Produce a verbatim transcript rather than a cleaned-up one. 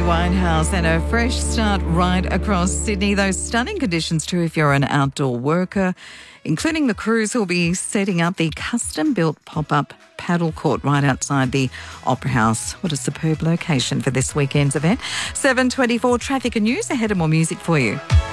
Winehouse, and a fresh start right across Sydney. Those stunning conditions too if you're an outdoor worker, including the crews who'll be setting up the custom-built pop-up paddle court right outside the Opera House. What a superb location for this weekend's event. seven twenty-four traffic and news. Ahead of more music for you.